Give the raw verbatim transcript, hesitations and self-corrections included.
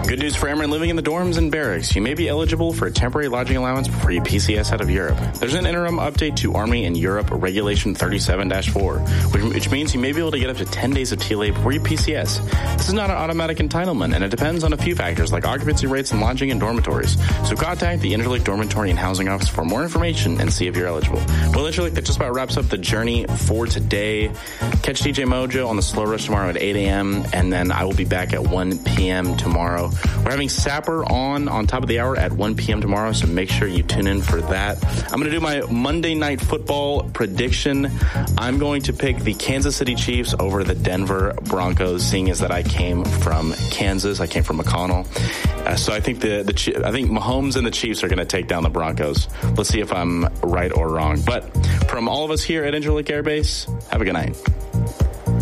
Good news for airmen living in the dorms and barracks. You may be eligible for a temporary lodging allowance before you P C S out of Europe. There's an interim update to Army in Europe Regulation thirty-seven dash four, which, which means you may be able to get up to ten days of T L A before you P C S. This is not an automatic entitlement, and it depends on a few factors like occupancy rates and lodging in dormitories. So contact the Interlake Dormitory and Housing Office for more information and see if you're eligible. Well, Interlake, that just about wraps up the journey for today. Catch D J Mojo on the Slow Rush tomorrow at eight a.m., and then I will be back at one p.m. tomorrow. We're having Sapper on on top of the hour at one p.m. tomorrow, so make sure you tune in for that. I'm going to do my Monday Night Football prediction. I'm going to pick the Kansas City Chiefs over the Denver Broncos, seeing as that I came from Kansas. I came from McConnell. Uh, so I think the, the I think Mahomes and the Chiefs are going to take down the Broncos. Let's see if I'm right or wrong. But from all of us here at Interlake Air Base, have a good night.